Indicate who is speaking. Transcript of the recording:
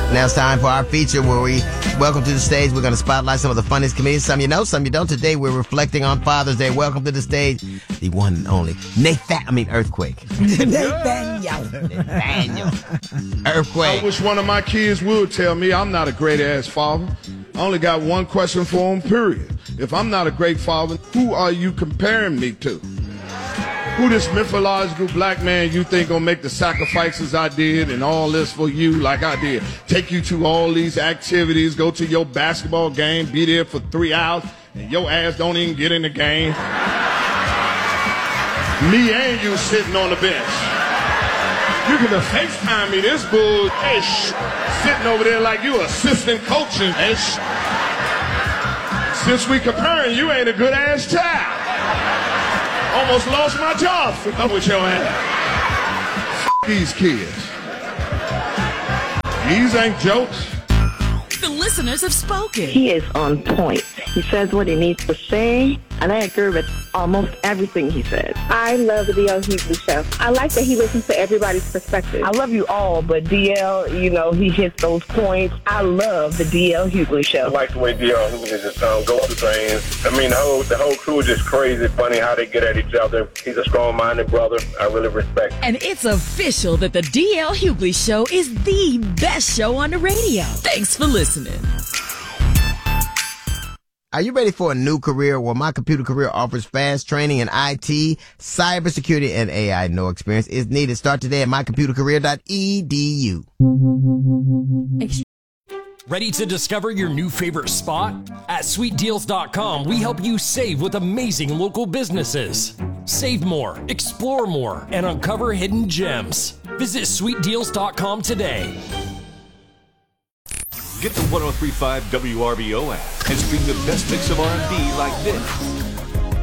Speaker 1: Now it's time for our feature where we welcome to the stage. We're going to spotlight some of the funniest comedians. Some you know, some you don't. Today we're reflecting on Father's Day. Welcome to the stage, the one and only Earthquake. Nathaniel. Earthquake.
Speaker 2: I wish one of my kids would tell me I'm not a great-ass father. I only got one question for them, period. If I'm not a great father, who are you comparing me to? Who this mythological black man you think gonna make the sacrifices I did and all this for you like I did? Take you to all these activities, go to your basketball game, be there for 3 hours, and your ass don't even get in the game. Me and you sitting on the bench. You can FaceTime me this bull, sitting over there like you assistant coaching. Since we comparing, you ain't a good ass child. Almost lost my job with your ass. These kids. These ain't jokes.
Speaker 3: The listeners have spoken.
Speaker 4: He is on point. He says what he needs to say, and I agree with almost everything he says.
Speaker 5: I love the DL Hughley show. I like that he listens to everybody's perspective.
Speaker 4: I love you all, but DL, he hits those points. I love the DL Hughley show.
Speaker 6: I like the way DL Hughley just go through things. I mean, the whole crew is just crazy, funny how they get at each other. He's a strong-minded brother. I really respect him.
Speaker 3: And it's official that the DL Hughley show is the best show on the radio. Thanks for listening.
Speaker 1: Are you ready for a new career? Well, My Computer Career offers fast training in IT, cybersecurity, and AI. No experience is needed. Start today at mycomputercareer.edu.
Speaker 7: Ready to discover your new favorite spot? At sweetdeals.com, we help you save with amazing local businesses. Save more, explore more, and uncover hidden gems. Visit sweetdeals.com today.
Speaker 8: Get the 103.5 WRBO app and stream the best mix of R&B like this.